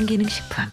기능식품.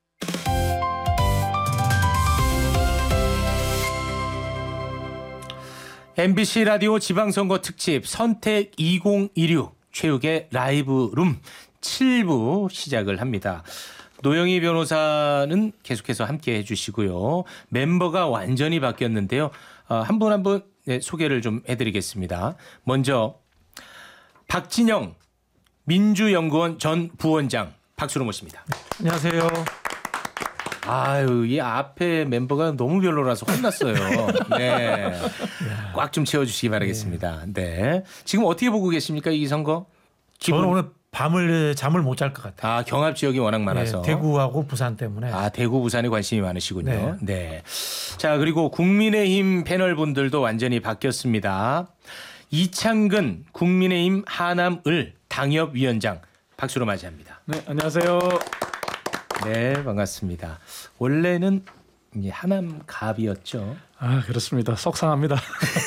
MBC 라디오 지방선거 특집 선택 2016 최욱의 라이브룸 7부 시작을 합니다. 노영희 변호사는 계속해서 함께해 주시고요. 멤버가 완전히 바뀌었는데요. 한 분 한 분 소개를 좀 해드리겠습니다. 먼저 박진영 민주연구원 전 부원장 박수로 모십니다. 안녕하세요. 아유, 이 앞에 멤버가 너무 별로라서 혼났어요. 네. 꽉 좀 채워주시기 바라겠습니다. 네. 지금 어떻게 보고 계십니까, 이 선거? 저는 오늘 밤을 잠을 못 잘 것 같아요. 아, 경합 지역이 워낙 많아서. 네, 대구하고 부산 때문에. 아, 대구, 부산에 관심이 많으시군요. 네. 네. 자, 그리고 국민의힘 패널 분들도 완전히 바뀌었습니다. 이창근 국민의힘 하남을 당협위원장 박수로 맞이합니다. 네, 안녕하세요. 네, 반갑습니다. 원래는 이 하남 갑이었죠. 아, 그렇습니다. 속상합니다.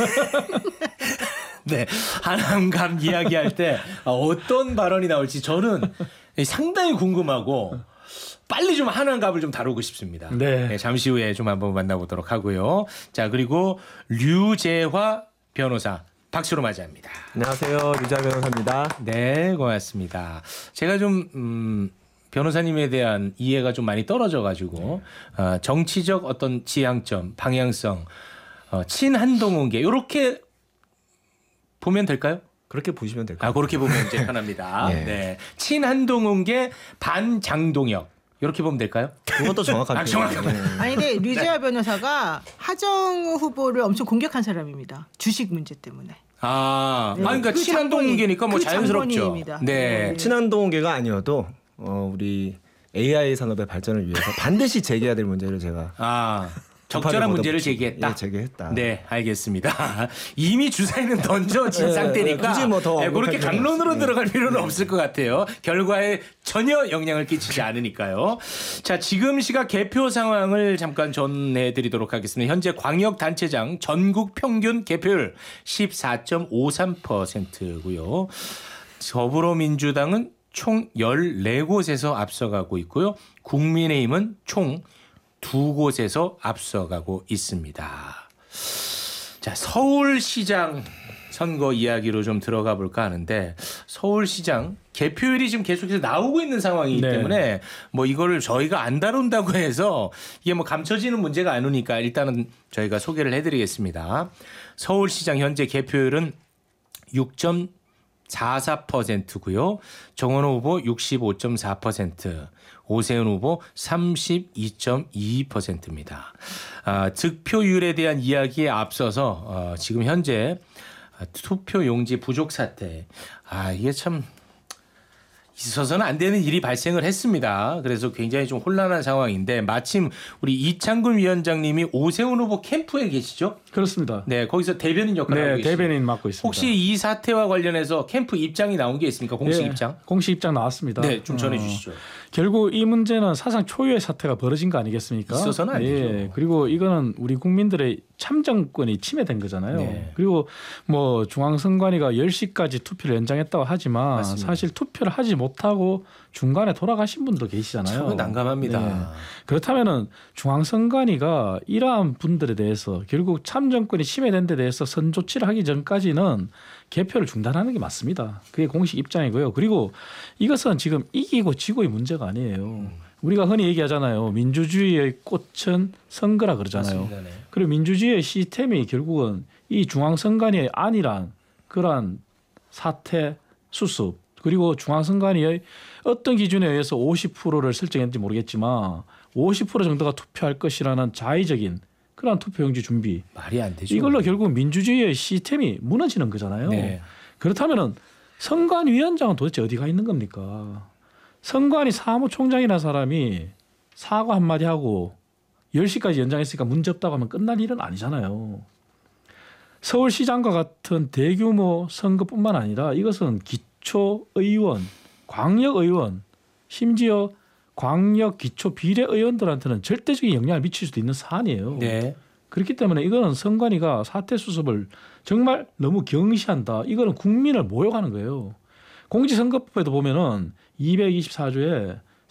네, 하남갑 이야기할 때 어떤 발언이 나올지 저는 상당히 궁금하고 빨리 좀 하남갑을 좀 다루고 싶습니다. 네. 네, 잠시 후에 좀 한번 만나보도록 하고요. 자, 그리고 류재화 변호사 박수로 맞이합니다. 안녕하세요. 류재화 변호사입니다. 네, 고맙습니다. 제가 좀 변호사님에 대한 이해가 좀 많이 떨어져가지고 정치적 어떤 지향점, 방향성, 친한동훈계 이렇게 보면 될까요? 그렇게 보시면 될 것 같아요. 그렇게 보면 이제 편합니다. 네. 네, 친한동훈계 반장동혁 이렇게 보면 될까요? 그것도 정확한 정확합니다. 아니 근데 류재화 변호사가 하정우 후보를 엄청 공격한 사람입니다. 주식 문제 때문에. 그러니까 친한동훈계니까 뭐 자연스럽죠. 장본인입니다. 네. 친한동계가 아니어도 우리 AI 산업의 발전을 위해서 반드시 제기해야 될 문제를 제가 적절한 문제를 제기했다. 예, 제기했다. 네, 알겠습니다. 이미 주사위는 던져진 상태니까 굳이 뭐더 그렇게 강론으로 들어갈 필요는 없을 것 같아요. 결과에 전혀 영향을 끼치지 않으니까요. 자, 지금 시각 개표 상황을 잠깐 전해드리도록 하겠습니다. 현재 광역단체장 전국 평균 개표율 14.53%고요. 더불어민주당은 총 14곳에서 앞서가고 있고요. 국민의힘은 총 2곳에서 앞서가고 있습니다. 자, 서울시장 선거 이야기로 좀 들어가 볼까 하는데 서울시장 개표율이 지금 계속해서 나오고 있는 상황이기 때문에 뭐 이거를 저희가 안 다룬다고 해서 이게 뭐 감춰지는 문제가 아니니까 일단은 저희가 소개를 해드리겠습니다. 서울시장 현재 개표율은 6.44%고요. 정원호 후보 65.4%, 오세훈 후보 32.22%입니다. 득표율에 대한 이야기에 앞서서 지금 현재 투표 용지 부족 사태, 이게 참 있어서는 안 되는 일이 발생을 했습니다. 그래서 굉장히 좀 혼란한 상황인데 마침 우리 이창근 위원장님이 오세훈 후보 캠프에 계시죠? 그렇습니다. 네, 거기서 대변인 역할을 하고 계십니다. 대변인 맡고 있습니다. 혹시 이 사태와 관련해서 캠프 입장이 나온 게 있습니까? 공식 입장? 공식 입장 나왔습니다. 네, 좀 전해 주시죠. 결국 이 문제는 사상 초유의 사태가 벌어진 거 아니겠습니까? 있어서는 안 되죠. 그리고 이거는 우리 국민들의 참정권이 침해된 거잖아요. 네. 그리고 뭐 중앙선관위가 10시까지 투표를 연장했다고 하지만 맞습니다. 사실 투표를 하지 못하고 중간에 돌아가신 분도 계시잖아요. 참 난감합니다. 네. 그렇다면은 중앙선관위가 이러한 분들에 대해서 결국 참정권이 침해된 데 대해서 선조치를 하기 전까지는 개표를 중단하는 게 맞습니다. 그게 공식 입장이고요. 그리고 이것은 지금 이기고 지고의 문제가 아니에요. 우리가 흔히 얘기하잖아요. 민주주의의 꽃은 선거라 그러잖아요. 맞습니다. 네. 그리고 민주주의의 시스템이 결국은 이 중앙선관위의 안이란 그러한 사태 수습 그리고 중앙선관위의 어떤 기준에 의해서 50%를 설정했는지 모르겠지만 50% 정도가 투표할 것이라는 자의적인 그러한 투표용지 준비. 말이 안 되죠. 이걸로 결국 민주주의의 시스템이 무너지는 거잖아요. 네. 그렇다면은 선관위원장은 도대체 어디가 있는 겁니까? 선관위 사무총장이라는 사람이 사과 한마디 하고 10시까지 연장했으니까 문제 없다고 하면 끝날 일은 아니잖아요. 서울시장과 같은 대규모 선거뿐만 아니라 이것은 기초의원, 광역의원, 심지어 광역 기초 비례의원들한테는 절대적인 영향을 미칠 수도 있는 사안이에요. 네. 그렇기 때문에 이거는 선관위가 사태 수습을 정말 너무 경시한다. 이거는 국민을 모욕하는 거예요. 공직선거법에도 보면은 224조에